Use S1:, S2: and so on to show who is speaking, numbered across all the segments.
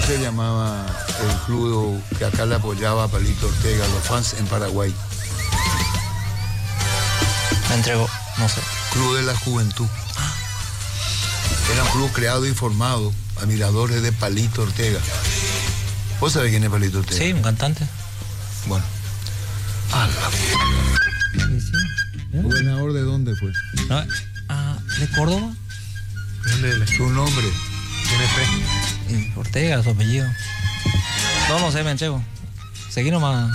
S1: se llamaba el club que acá le apoyaba a Palito Ortega, los fans en Paraguay?
S2: Me entregó, no sé.
S1: Club de la Juventud. Era un club creado y formado, admiradores de Palito Ortega. ¿Vos sabés quién es Palito Ortega?
S2: Sí, un cantante.
S1: Bueno. ¿Gobernador de dónde fue?
S2: No, ¿de Córdoba?
S3: ¿Dónde?
S1: Su nombre.
S3: Tiene fe.
S2: Y Ortega, su apellido. No sé, me entrego. Seguí nomás.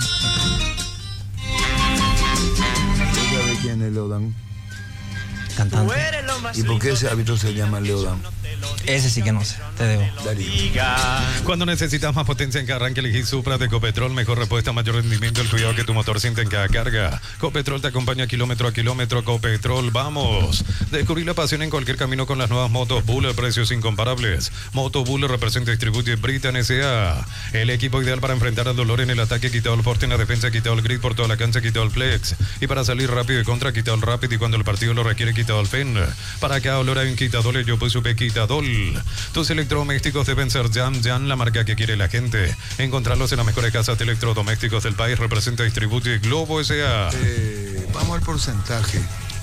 S1: ¿Vos sabés quién es Leodán?
S2: Cantante.
S1: ¿Y por qué ese hábito se llama Leodán?
S2: Ese sí que no sé, te debo.
S1: Darío.
S3: Cuando necesitas más potencia en cada arranque, elegí Supra de Copetrol. Mejor respuesta, mayor rendimiento, el cuidado que tu motor siente en cada carga. Copetrol te acompaña kilómetro a kilómetro. Copetrol, vamos. Descubrí la pasión en cualquier camino con las nuevas motos Buller, precios incomparables. Moto Buller representa y distribuye Britan S.A. El equipo ideal para enfrentar al dolor en el ataque, quitado el porte en la defensa, quitado el grid por toda la cancha, quitado el flex. Y para salir rápido de contra, quitado el rápido, y cuando el partido lo requiere, quitado el fen. Para cada olor hay un quitador, yo pues supe quitador. Tus electrodomésticos deben ser Jam, la marca que quiere la gente. Encontrarlos en las mejores casas de electrodomésticos del país. Representa y distribuye Globo S.A.
S1: Vamos al porcentaje.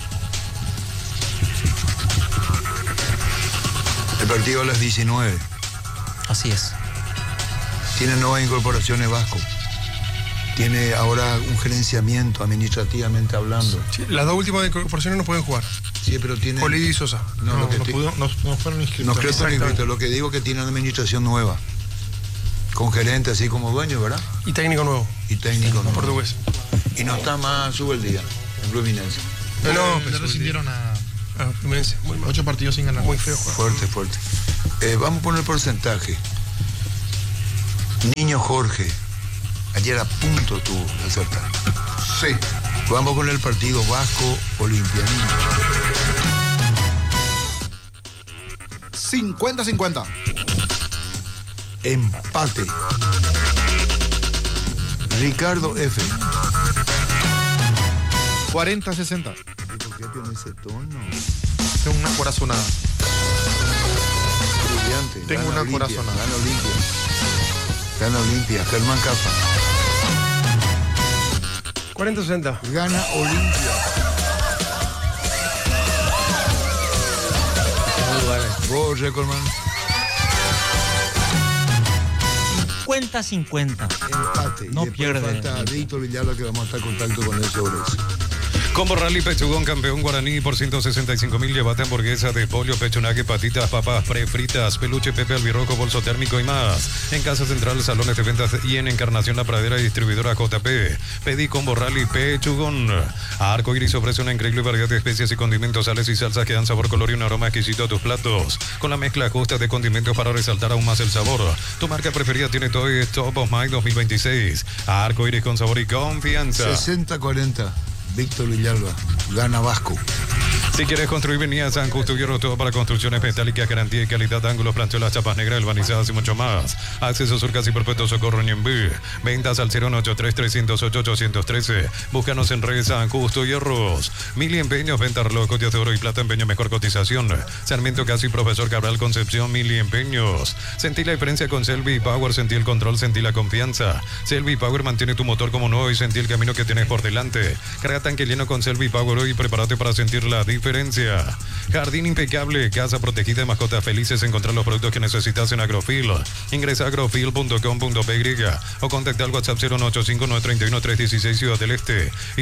S1: El partido a las 19.
S2: Así es.
S1: Tiene nuevas incorporaciones Vasco. Tiene ahora un gerenciamiento administrativamente hablando.
S4: Sí, las dos últimas incorporaciones no pueden jugar.
S1: Sí, pero tiene...
S4: Olid y Sosa.
S1: No,
S4: No,
S1: lo que
S4: no,
S1: ti-
S4: no fueron inscritos.
S1: No creo que
S4: Exactamente.
S1: inscrito. Lo que digo que tiene una administración nueva. Con gerente así como dueño, ¿verdad?
S4: Y técnico nuevo,
S1: Y técnico nuevo.
S4: portugués.
S1: Y no está más Subeldía, en Fluminense.
S4: No,
S5: Le rescindieron a
S4: Fluminense, muy mal.
S5: 8 partidos sin ganar.
S4: Muy feo jugar.
S1: Fuerte. Vamos a poner porcentaje. Niño Jorge. Ayer a punto tuvo de acertar.
S5: Sí.
S1: Vamos con el partido Vasco Olimpia.
S5: 50-50.
S1: Empate. Ricardo F.
S5: 40-60.
S1: ¿Y por qué tiene ese tono?
S5: Tengo una corazonada.
S1: Brillante.
S5: Tengo
S1: Gana
S5: una
S1: Olimpia,
S5: corazonada.
S1: Gana Olimpia. Germán Capa.
S4: 40-60.
S1: Gana Olimpia. Vos, Recordman.
S2: 50-50.
S1: Empate.
S2: No
S1: Y después
S2: pierde.
S1: falta Víctor Villalba, que vamos a estar en contacto con él sobre eso.
S3: Combo Rally Pechugón, campeón guaraní por 165.000. Llévate hamburguesa de pollo, pechonaje, patitas, papas prefritas, peluche, pepe albirrojo, bolso térmico y más. En Casa Central, salones de ventas y en Encarnación La Pradera, distribuidora JP. Pedí Combo Rally Pechugón. Arco Iris ofrece una increíble variedad de especias y condimentos, sales y salsas que dan sabor, color y un aroma exquisito a tus platos. Con la mezcla justa de condimentos para resaltar aún más el sabor. Tu marca preferida tiene todo Top of Mind 2026. Arco Iris con sabor y confianza.
S1: 60-40. Víctor Villalba. Gana Vasco.
S3: Si quieres construir, venía a San Justo Hierro, todo para construcciones metálicas, garantía y calidad, ángulos, planchuelas, chapas negras, albanizadas y mucho más. Acceso Sur Casi Perpetuo Socorro Ñembú. Ventas al 083-308-813. Búscanos en redes San Justo Hierros. Mil empeños, venta reloj, joyas de oro y plata, empeño, mejor cotización. Sarmiento Casi, Profesor Cabral Concepción, Mil empeños. Sentí la diferencia con Selvi Power, sentí el control, sentí la confianza. Selvi Power mantiene tu motor como nuevo y sentí el camino que tienes por delante. Carga tanque lleno con Selvi Power hoy y prepárate para sentir la diferencia. Jardín impecable, casa protegida de mascotas felices. Encontrar los productos que necesitas en Agrofil. Ingresa a agrofil.com.py o contacta al WhatsApp 085-931-316 Ciudad del Este y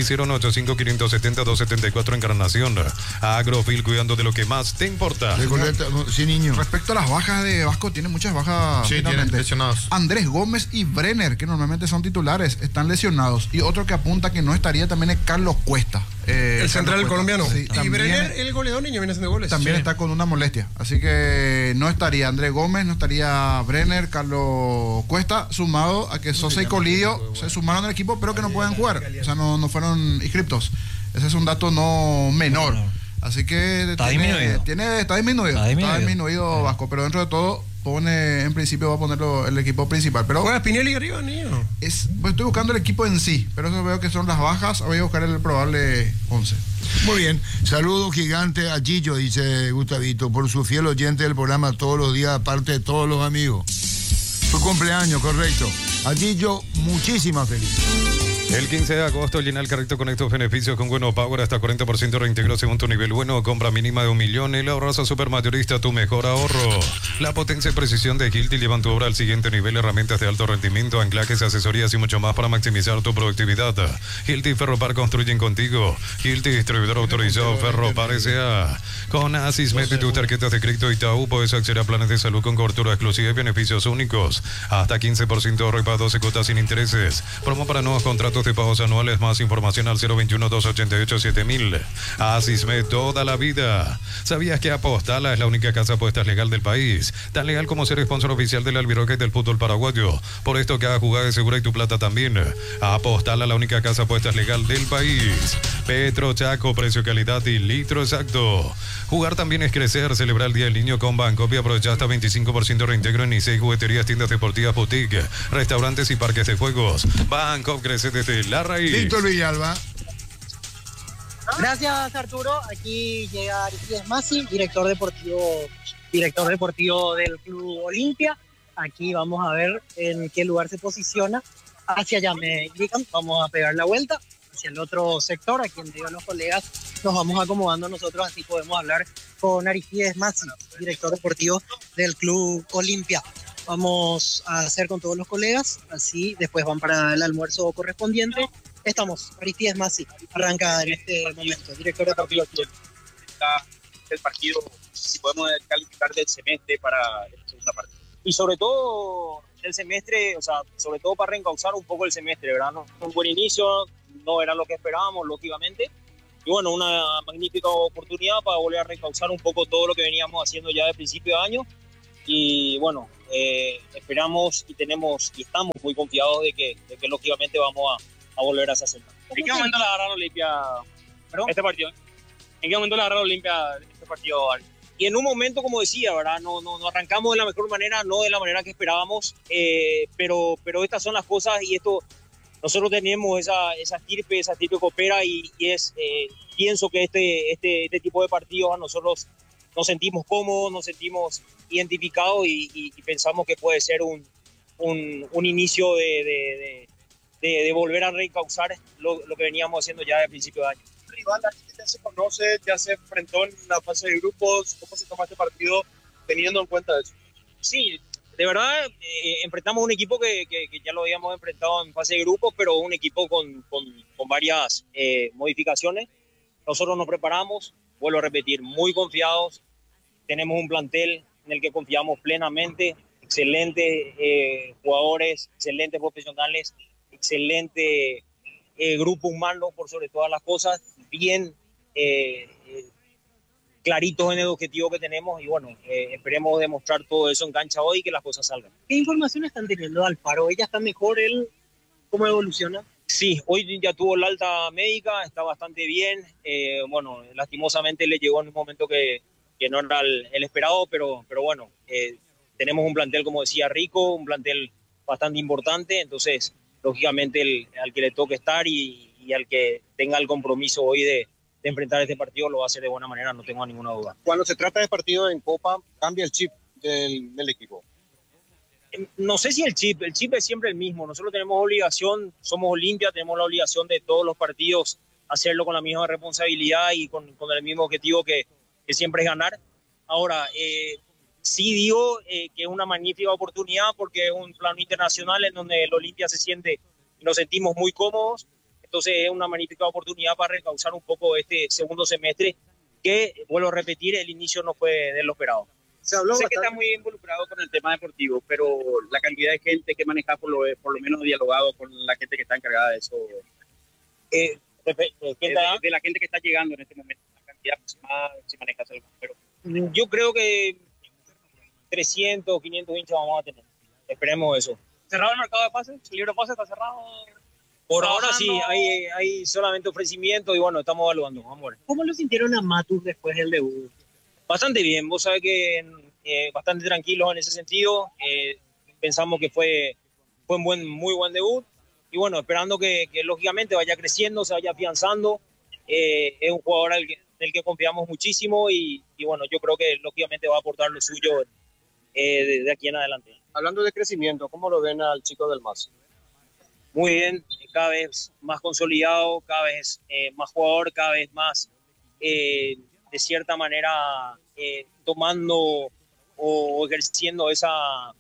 S3: 085-570-274 Encarnación. Agrofil, cuidando de lo que más te importa.
S1: Sí, niño.
S5: Respecto a las bajas de Vasco, tiene muchas bajas.
S6: Sí, tienen
S5: finalmente.
S6: lesionados.
S5: Andrés Gómez y Brenner, que normalmente son titulares, están lesionados. Y otro que apunta que no estaría también es Carlos Cuesta.
S4: El central
S5: Carlos Cuesta.
S4: colombiano.
S5: Sí,
S4: Y
S5: también,
S4: Brenner, el goleador niño, viene haciendo goles.
S5: también
S4: Sí.
S5: está con una molestia. Así que no estaría Andrés Gómez, no estaría Brenner, Carlos Cuesta, sumado a que Sosa y Colidio se sumaron al equipo, pero que no pueden jugar. O sea, no fueron inscriptos. Ese es un dato no menor. Así que
S2: Está disminuido.
S5: Está disminuido Vasco, pero dentro de todo en principio va a ponerlo el equipo principal. Pero
S4: Juega Spinelli arriba, niño.
S5: pues estoy buscando el equipo en sí, pero eso veo que son las bajas. Voy a buscar el probable 11.
S1: Muy bien. Saludo gigante a Gillo, dice Gustavito, por su fiel oyente del programa todos los días, aparte de todos los amigos. Su cumpleaños, correcto. Aquí yo, muchísimas felicidades.
S3: El 15 de agosto llena el carrito con estos beneficios con Bueno Power hasta 40% reintegro según tu nivel bueno, compra mínima de 1 millón y la ahorras a Supermayorista, tu mejor ahorro. La potencia y precisión de Hilti llevan tu obra al siguiente nivel, herramientas de alto rendimiento, anclajes, asesorías y mucho más para maximizar tu productividad. Hilti y Ferropar construyen contigo. Hilti, distribuidor autorizado Ferropar S.A. Con Asismet y tus tarjetas de crédito Itaú puedes acceder a planes de salud con cobertura exclusiva y beneficios únicos. Hasta 15% ahorro y para 12 cuotas sin intereses. Promo para nuevos contratos de pagos anuales. Más información al 021-288-7000. Asismet, toda la vida. ¿Sabías que Apostala es la única casa de apuestas legal del país? Tan legal como ser sponsor oficial del Albiroque y del fútbol paraguayo. Por esto cada jugada es segura y tu plata también. Apostala, la única casa de apuestas legal del país. Petro Chaco, precio, calidad y litro exacto. Jugar también es crecer. Celebra el Día del Niño con Bancopi y aprovecha hasta 25% reintegro en 16 jugueterías, tiendas deportivas, boutique, restaurantes y parques de juegos. Bancopi crece desde la raíz.
S1: Víctor Villalba.
S6: Gracias, Arturo. Aquí llega Aristides Masi, director deportivo del Club Olimpia. Aquí vamos a ver en qué lugar se posiciona. Hacia allá me indican, vamos a pegar la vuelta hacia el otro sector, a quien digo los colegas, nos vamos acomodando nosotros, así podemos hablar con Aristides Masi, director deportivo del Club Olimpia. Vamos a hacer con todos los colegas, así después van para el almuerzo correspondiente. Estamos, Aristides Masi, arranca en este momento, director deportivo del club.
S7: El partido, si podemos calificar del semestre para la segunda parte. Y sobre todo el semestre, o sea, sobre todo para reencauzar un poco el semestre, ¿verdad? ¿No? Un buen inicio, no era lo que esperábamos, lógicamente. Y bueno, una magnífica oportunidad para volver a reencauzar un poco todo lo que veníamos haciendo ya de principio de año. Y bueno, esperamos y estamos muy confiados de que lógicamente vamos a volver a esa senda. ¿En qué momento le agarraron Olimpia este partido? ¿En qué momento le agarraron Olimpia este partido, Ari? Y en un momento, como decía, ¿verdad? No arrancamos de la mejor manera, no de la manera que esperábamos, pero estas son las cosas y esto, nosotros tenemos esa estirpe copera y pienso que este tipo de partidos a nosotros nos sentimos cómodos, nos sentimos identificados y pensamos que puede ser un inicio de volver a reencauzar lo que veníamos haciendo ya de principio de año.
S8: Rival, la gente ya se conoce, ya se enfrentó en la fase de grupos. ¿Cómo se toma este partido teniendo en cuenta eso?
S7: Sí, de verdad, enfrentamos un equipo que ya lo habíamos enfrentado en fase de grupos, pero un equipo con varias modificaciones. Nosotros nos preparamos, vuelvo a repetir, muy confiados. Tenemos un plantel en el que confiamos plenamente, excelentes jugadores, excelentes profesionales, excelente grupo humano por sobre todas las cosas, bien claritos en el objetivo que tenemos y bueno, esperemos demostrar todo eso en cancha hoy y que las cosas salgan.
S6: ¿Qué información están teniendo de Alfaro? ¿Ella está mejor? ¿Él cómo evoluciona?
S7: Sí, hoy ya tuvo la alta médica, está bastante bien. Bueno, lastimosamente le llegó en un momento que no era el esperado, pero bueno, tenemos un plantel, como decía, rico, un plantel bastante importante, entonces lógicamente al que le toque estar y al que tenga el compromiso hoy de enfrentar este partido lo va a hacer de buena manera, no tengo ninguna duda.
S8: Cuando se trata de partido en Copa, cambia el chip del equipo.
S7: No sé si el chip es siempre el mismo. Nosotros tenemos obligación, somos Olimpia, tenemos la obligación de todos los partidos hacerlo con la misma responsabilidad y con el mismo objetivo que siempre es ganar. Ahora, sí digo que es una magnífica oportunidad porque es un plano internacional en donde el Olimpia se siente y nos sentimos muy cómodos. Entonces es una magnífica oportunidad para recausar un poco este segundo semestre que, vuelvo a repetir, el inicio no fue de lo esperado.
S8: Sé que está muy involucrado con el tema deportivo, pero la cantidad de gente que maneja por lo menos dialogado con la gente que está encargada de eso. De la gente que está llegando en este momento, la cantidad aproximada, si manejas algo. Pero
S7: yo creo que 300, 500 hinchas vamos a tener. Esperemos eso.
S8: ¿Cerrado el mercado de pases? ¿El libro de pases está cerrado?
S7: Por ahora sí, hay solamente ofrecimiento y bueno, estamos evaluando. Vamos a ver.
S6: ¿Cómo lo sintieron a Matus después del debut?
S7: Bastante bien, vos sabés que bastante tranquilos en ese sentido. Pensamos que fue un muy buen debut y bueno, esperando que lógicamente vaya creciendo, se vaya afianzando. Es un jugador del que confiamos muchísimo y bueno, yo creo que lógicamente va a aportar lo suyo de aquí en adelante.
S9: Hablando de crecimiento, ¿cómo lo ven al chico del MAS?
S7: Muy bien, cada vez más consolidado, cada vez más jugador, cada vez más, de cierta manera, tomando o ejerciendo ese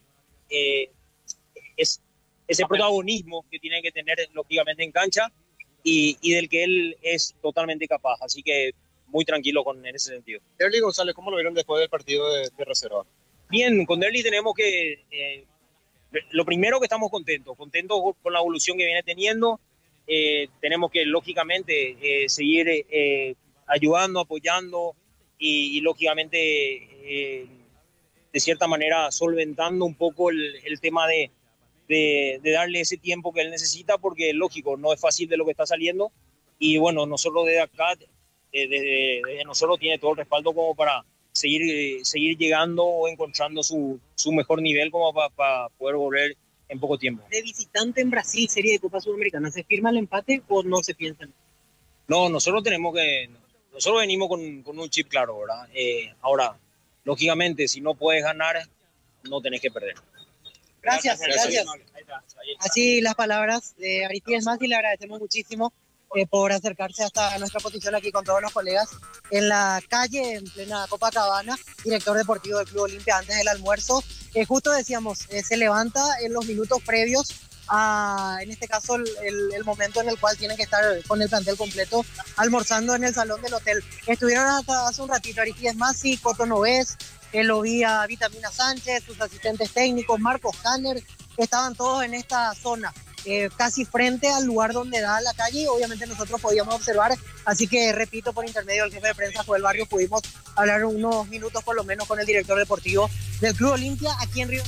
S7: protagonismo que tiene que tener, lógicamente, en cancha y del que él es totalmente capaz. Así que muy tranquilo en ese sentido.
S9: Derly González, ¿cómo lo vieron después del partido de reserva?
S7: Bien, con Derly tenemos que... lo primero que estamos contentos con la evolución que viene teniendo. Tenemos que, lógicamente, seguir ayudando, apoyando y lógicamente, de cierta manera, solventando un poco el tema de darle ese tiempo que él necesita, porque, lógico, no es fácil de lo que está saliendo. Y bueno, nosotros desde acá, desde nosotros tiene todo el respaldo como para seguir llegando o encontrando su mejor nivel como para poder volver en poco tiempo.
S6: De visitante en Brasil, serie de Copa Sudamericana, ¿se firma el empate o no se piensa?
S7: No, nosotros venimos con un chip claro, ¿verdad? Ahora, lógicamente, si no puedes ganar, no tenés que perder.
S6: Gracias. Así las palabras de Aristides Mas, y le agradecemos muchísimo por acercarse hasta nuestra posición aquí con todos los colegas en la calle, en plena Copacabana, director deportivo del Club Olimpia antes del almuerzo. Justo decíamos, se levanta en los minutos previos a, en este caso, el momento en el cual tienen que estar con el plantel completo almorzando en el salón del hotel. Estuvieron hasta hace un ratito Aristides Masi, Coto Novés, lo vi a Vitamina Sánchez, sus asistentes técnicos, Marcos Kanner, estaban todos en esta zona. Casi frente al lugar donde da la calle, y obviamente nosotros podíamos observar, así que repito, por intermedio del jefe de prensa Joel Barrios pudimos hablar unos minutos por lo menos con el director deportivo del Club Olimpia aquí en Río.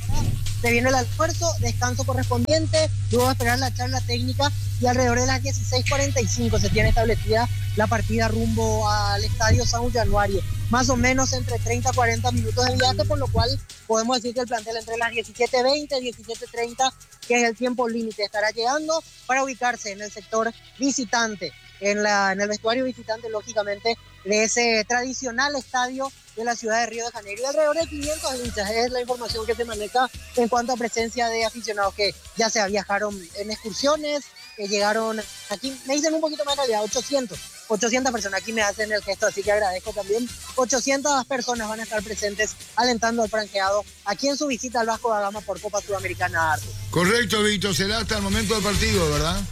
S6: Se viene el almuerzo, descanso correspondiente, luego de esperar la charla técnica, y alrededor de las 16:45 se tiene establecida la partida rumbo al estadio San Januario. Más o menos entre 30 a 40 minutos de viaje, por lo cual podemos decir que el plantel entre las 17:20 y 17:30, que es el tiempo límite, estará llegando para ubicarse en el sector visitante, en el vestuario visitante, lógicamente, de ese tradicional estadio de la ciudad de Río de Janeiro. Y alrededor de 500 hinchas es la información que se maneja en cuanto a presencia de aficionados que ya se viajaron en excursiones, que llegaron aquí, me dicen un poquito más en realidad, 800 personas, aquí me hacen el gesto, así que agradezco también. 800 personas van a estar presentes alentando al franqueado aquí en su visita al Vasco da Gama por Copa Sudamericana, Arturo.
S1: Correcto, Víctor, será hasta el momento del partido, ¿verdad?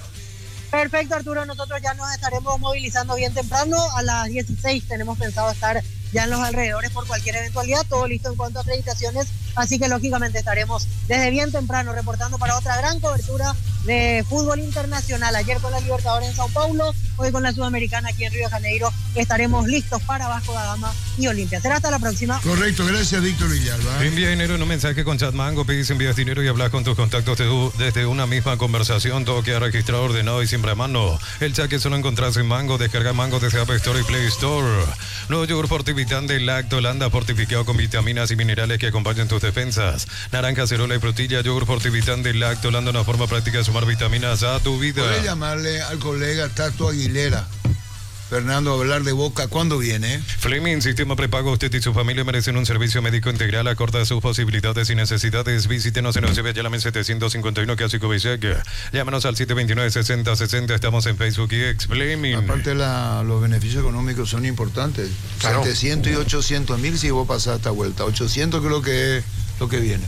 S6: Perfecto, Arturo, nosotros ya nos estaremos movilizando bien temprano, a las 16 tenemos pensado estar ya en los alrededores por cualquier eventualidad, todo listo en cuanto a acreditaciones, así que lógicamente estaremos desde bien temprano reportando para otra gran cobertura de fútbol internacional. Ayer con la Libertadores en Sao Paulo, hoy con la Sudamericana aquí en Río de Janeiro, estaremos listos para Vasco da Gama y Olimpia. Será hasta la próxima.
S1: Correcto, gracias Víctor Villalba.
S3: Envía dinero en un mensaje con Chat Mango, pedís envías dinero y hablas con tus contactos desde una misma conversación, todo queda registrado, ordenado y siempre a mano. El chat que solo encontrás en Mango, descarga Mango desde App Store y Play Store. Nuevo yogur fortificante Lacto Holanda, fortificado con vitaminas y minerales que acompañan tus defensas. Naranja, cerola y frutilla, yogur fortificante Lacto Holanda, una forma práctica de sumar vitaminas a tu vida.
S1: Puedes llamarle al colega Tato Aguilera. Fernando, a hablar de Boca, ¿cuándo viene?
S3: Fleming, sistema prepago. Usted y su familia merecen un servicio médico integral acorde a sus posibilidades y necesidades. Visítenos en Eusebio Yalamen 751, Clásico Viseca. Llámanos al 729-6060. Estamos en Facebook y X. Fleming.
S1: Aparte, los beneficios económicos son importantes. Claro. 700 y 800 mil si vos pasás esta vuelta. 800 creo que es lo que viene.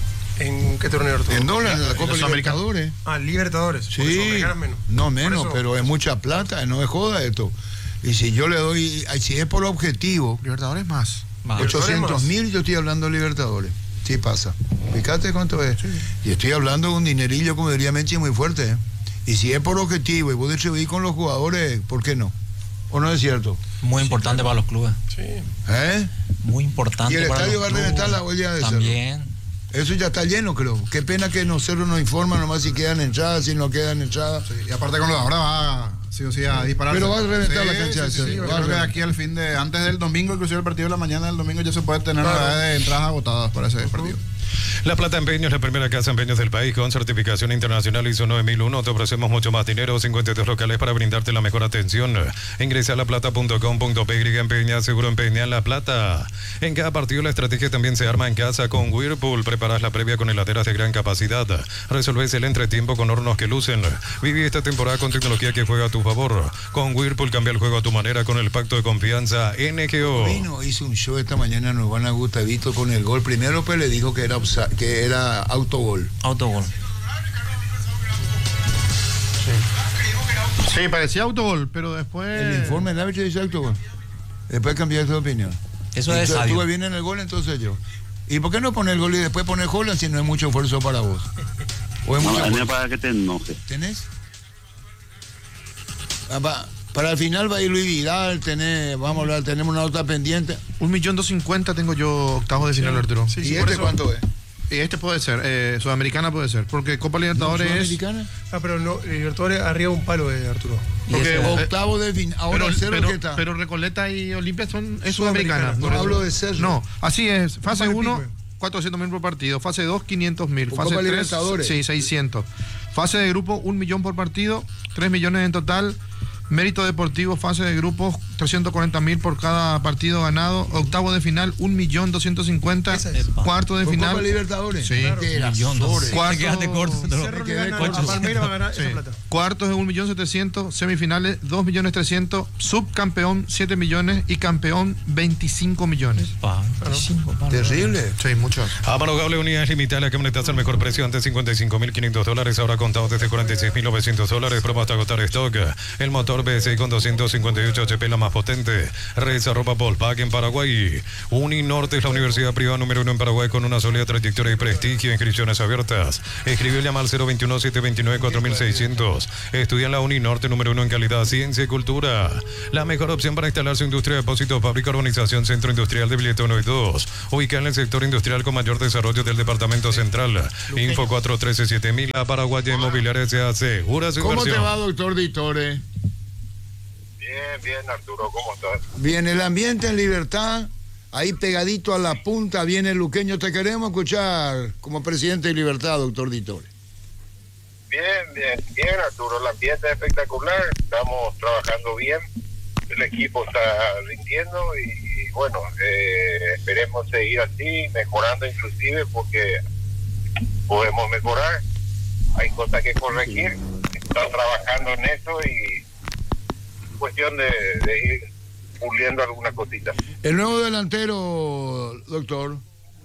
S4: ¿En qué torneo?
S1: En dólares, en la Copa Libertadores.
S4: Libertadores.
S1: Sí, menos. No menos, pero es mucha plata, no es joda esto. Y si yo le doy, si es por objetivo,
S5: Libertadores más.
S1: 800.000, yo estoy hablando de Libertadores. Sí pasa. Fíjate cuánto es. Sí. Y estoy hablando de un dinerillo, como diría Menchi, muy fuerte. ¿Eh? Y si es por objetivo y vos distribuís con los jugadores, ¿por qué no? ¿O no es cierto?
S2: Muy importante para los clubes.
S4: Sí.
S1: ¿Eh?
S2: Muy importante.
S1: Y el
S2: para
S1: estadio
S2: los
S1: va a reventar la olla de
S2: también.
S1: Cerro. Eso ya está lleno, creo. Qué pena que nosotros nos informan nomás si quedan entradas, si no quedan entradas.
S5: Sí, y aparte con lo de ahora va sí o sí a disparar.
S1: Pero va a reventar la cancha.
S5: Sí, yo creo que de aquí al fin de, antes del domingo, inclusive el partido de la mañana del domingo, ya se puede tener novedades de entradas agotadas para ese partido.
S3: La Plata Empeños, la primera casa de empeños del país con certificación internacional ISO 9001. Te ofrecemos mucho más dinero, 52 locales para brindarte la mejor atención. Ingresa a laplata.com.py, empeña, seguro empeña en La Plata. En cada partido la estrategia también se arma en casa con Whirlpool. Preparas la previa con heladeras de gran capacidad. Resolves el entretiempo con hornos que lucen. Viví esta temporada con tecnología que juega a tu favor. Con Whirlpool cambia el juego a tu manera con el pacto de confianza NGO.
S1: Vino, hizo un show esta mañana en Urbana Gustavito con el gol. Primero pues le dijo que era autogol.
S2: Autogol.
S5: Sí, parecía autogol, pero después...
S1: El informe del árbitro dice autogol. Después cambiaste de opinión.
S2: Eso es sabio.
S1: Estuve bien en el gol, entonces yo. ¿Y por qué no poner el gol y después poner Holland si no es mucho esfuerzo para vos? ¿O es mucho esfuerzo?
S10: Para que te enojes.
S1: ¿Tenés? Para el final va a ir Luis Vidal, vamos a hablar, tenemos una nota pendiente.
S5: 1.250.000 tengo yo octavos de final, Arturo.
S1: Sí, ¿y este cuánto es?
S5: Y este puede ser, Sudamericana puede ser, porque Copa Libertadores
S1: ¿Sudamericana?
S4: Pero no, Libertadores arriba un palo de Arturo.
S1: Porque octavo de final, ahora
S5: pero Recoleta y Olimpia es Sudamericana.
S1: No hablo de ser.
S5: No, así es, fase 1, 400.000 por partido, fase 2, 500.000, fase 3,
S1: Libertadores.
S5: Sí, 600. Fase de grupo, 1 millón por partido, 3 millones en total. Mérito deportivo, fase de grupos, 340.000 por cada partido ganado. Octavo de final, 1.250.000. Cuarto de final.
S1: Copa Libertadores.
S5: Sí.
S2: Quedaste corto.
S4: Palmeiras va a ganar esa plata.
S5: Cuartos de 1.700.000. Semifinales, 2.300.000. Subcampeón, 7 millones. Y campeón, 25 millones.
S1: Terrible.
S5: Sí, muchos.
S3: Amarogable Unidades Limitadas, la camioneta al mejor precio, antes $55.500, ahora contado desde $46.900. Promo hasta agotar stock. El motor V6 con 258 HP, la más potente. Reserva Volpac en Paraguay. Uninorte es la universidad privada número 1 en Paraguay con una sólida trayectoria y prestigio. Inscripciones abiertas. Escribió y llama al 021-729-4600. Estudia en la Uninorte número 1 en calidad, ciencia y cultura. La mejor opción para instalar su industria de depósito, fábrica, urbanización, centro industrial de Billete 1 y 2. Ubicada en el sector industrial con mayor desarrollo del departamento central. Info 413-7000. La Paraguaya Inmobiliaria se asegura su
S1: ¿Cómo
S3: inversión.
S1: te va, doctor Ditore?
S9: Bien, Arturo, ¿cómo estás?
S1: Bien, el ambiente en Libertad, ahí pegadito a la punta, viene el luqueño. Te queremos escuchar como presidente de Libertad, doctor Ditore.
S9: Bien, Arturo, el ambiente es espectacular, estamos trabajando bien, el equipo está rindiendo y bueno, esperemos seguir así, mejorando inclusive porque podemos mejorar, hay cosas que corregir, estamos trabajando en eso y cuestión de ir puliendo algunas cositas.
S1: El nuevo delantero, doctor.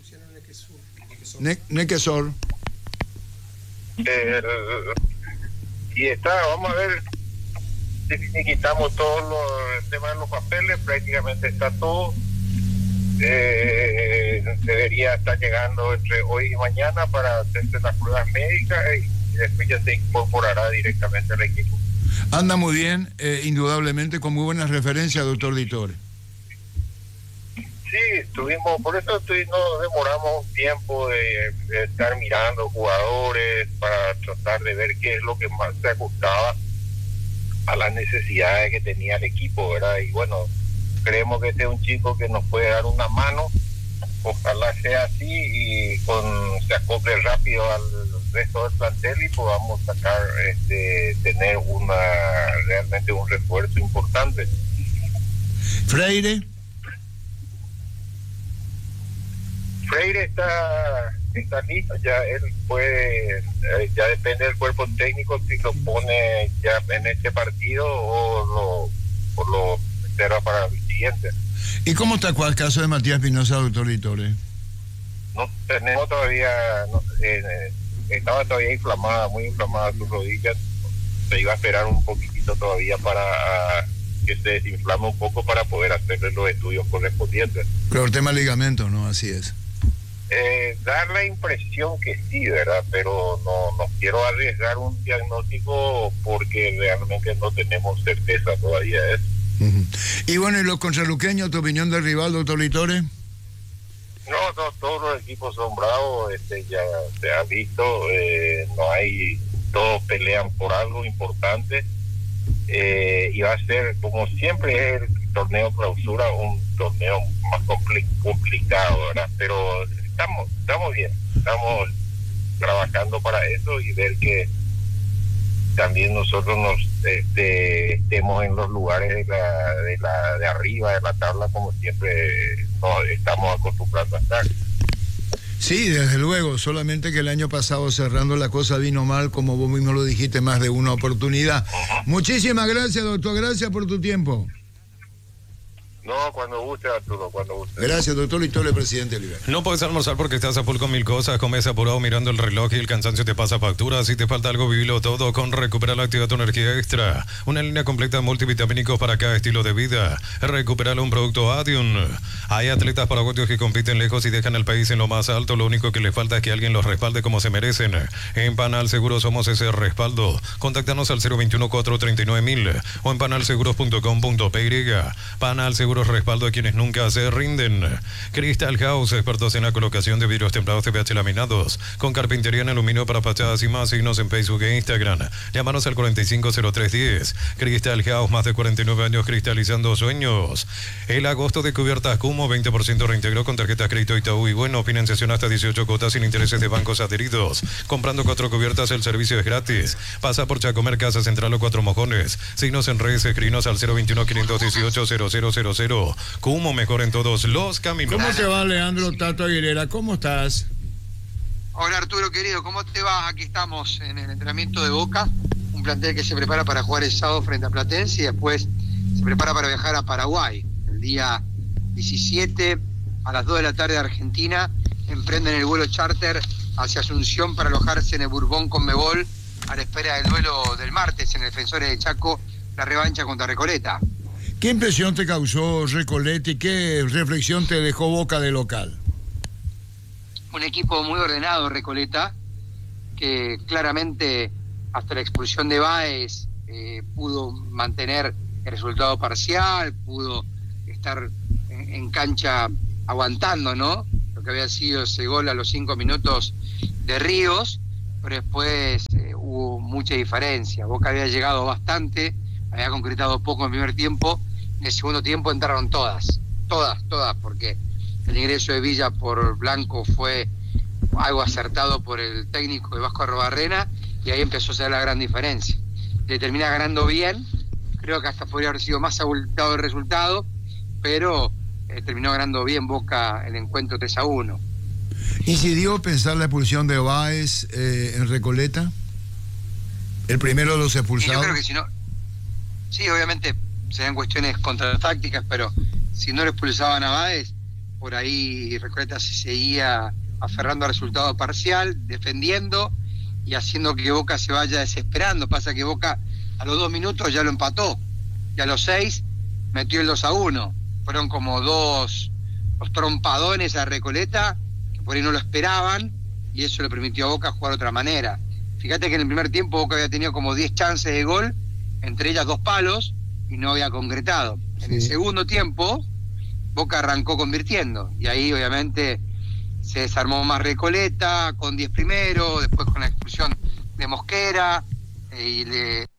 S1: Nequesor.
S9: Y vamos a ver si quitamos todos el tema de los papeles, prácticamente está todo. Debería estar llegando entre hoy y mañana para hacerse las pruebas médicas y después ya se incorporará directamente al equipo.
S1: Anda muy bien, indudablemente, con muy buenas referencias, doctor Ditore.
S9: Sí, por eso nos demoramos un tiempo de estar mirando jugadores para tratar de ver qué es lo que más se ajustaba a las necesidades que tenía el equipo, ¿verdad? Y bueno, creemos que este es un chico que nos puede dar una mano, ojalá sea así y se acople rápido al resto del plantel y podamos sacar, tener realmente un refuerzo importante.
S1: Freire
S9: está listo, ya él puede, ya depende del cuerpo técnico si lo pone ya en este partido o lo espera para el siguiente.
S1: ¿Y cómo está el caso de Matías Pinoza, doctor Ditore?
S9: No tenemos todavía, estaba todavía muy inflamada sus rodillas, se iba a esperar un poquitito todavía para que se desinflame un poco para poder hacerle los estudios correspondientes.
S1: Pero el tema ligamento, ¿no? Así es.
S9: Dar la impresión que sí, ¿verdad? Pero no quiero arriesgar un diagnóstico porque realmente no tenemos certeza todavía de eso.
S1: Y bueno, ¿y los contraluqueños, tu opinión del rival, doctor Ditore?
S9: No, todos los equipos son bravos, ya se ha visto, todos pelean por algo importante, y va a ser, como siempre es el torneo clausura, un torneo más complicado, ¿verdad? Pero estamos bien. estamos trabajando para eso y ver que también nosotros nos estemos en los lugares de arriba de la tabla como siempre nos estamos acostumbrando a estar.
S1: Sí, desde luego, solamente que el año pasado cerrando la cosa vino mal, como vos mismo lo dijiste, más de una oportunidad. Muchísimas gracias, doctor, gracias por tu tiempo.
S9: No, cuando guste, Arturo, cuando guste.
S1: Gracias, doctor Listole, presidente Liberal.
S3: No puedes almorzar porque estás a full con mil cosas, comes apurado mirando el reloj y el cansancio te pasa factura. Si te falta algo, vivilo todo con Recuperar la Activa tu Energía Extra. Una línea completa de multivitamínicos para cada estilo de vida. Recuperar un producto Adium. Hay atletas paraguayos que compiten lejos y dejan al país en lo más alto. Lo único que les falta es que alguien los respalde como se merecen. En Panal Seguros somos ese respaldo. Contáctanos al 021-439-1000 o en panalseguros.com.py. Panal Seguros, respaldo a quienes nunca se rinden. Crystal House, expertos en la colocación de vidrios templados TPH laminados, con carpintería en aluminio para fachadas y más. Signos en Facebook e Instagram. Llámanos al 450310. Crystal House, más de 49 años cristalizando sueños. El agosto de cubiertas Cumo, 20% reintegro con tarjetas crédito Itaú y bueno, financiación hasta 18 cuotas sin intereses de bancos adheridos. Comprando 4 cubiertas el servicio es gratis. Pasa por Chacomer, Casa Central o Cuatro Mojones. Signos en redes, escrinos al 021-518-0000. Cumo, mejor en todos los caminos.
S1: ¿Cómo te va, Leandro Tato Aguilera? ¿Cómo estás?
S10: Hola, Arturo, querido, ¿cómo te va? Aquí estamos en el entrenamiento de Boca, un plantel que se prepara para jugar el sábado frente a Platense y después se prepara para viajar a Paraguay. El día 17 a las 2 de la tarde de Argentina emprenden el vuelo charter hacia Asunción para alojarse en el Bourbon Conmebol a la espera del duelo del martes en el Defensores de Chaco, la revancha contra Recoleta.
S1: ¿Qué impresión te causó Recoleta y qué reflexión te dejó Boca de local?
S10: Un equipo muy ordenado, Recoleta, que claramente hasta la expulsión de Báez pudo mantener el resultado parcial, pudo estar en cancha aguantando, ¿no? Lo que había sido ese gol a los 5 minutos de Ríos, pero después hubo mucha diferencia. Boca había llegado bastante, había concretado poco en el primer tiempo. En el segundo tiempo entraron todas, porque el ingreso de Villa por Blanco fue algo acertado por el técnico de Vasco Arrobarrena y ahí empezó a ser la gran diferencia. Le termina ganando bien, creo que hasta podría haber sido más abultado el resultado, pero terminó ganando bien Boca el encuentro 3-1.
S1: ¿Incidió pensar la expulsión de Báez en Recoleta? ¿El primero de los expulsados?
S10: Yo creo que si no... Sí, obviamente serían cuestiones contratácticas, pero si no le expulsaban a Báez, por ahí Recoleta se seguía aferrando al resultado parcial, defendiendo y haciendo que Boca se vaya desesperando. Pasa que Boca a los 2 minutos ya lo empató y a los 6 metió el 2-1. Fueron como los trompadones a Recoleta que por ahí no lo esperaban y eso le permitió a Boca jugar de otra manera. Fíjate que en el primer tiempo Boca había tenido como 10 chances de gol, entre ellas 2 palos, y no había concretado. Sí. En el segundo tiempo, Boca arrancó convirtiendo, y ahí obviamente se desarmó más Recoleta, con 10 primero, después con la expulsión de Mosquera, y le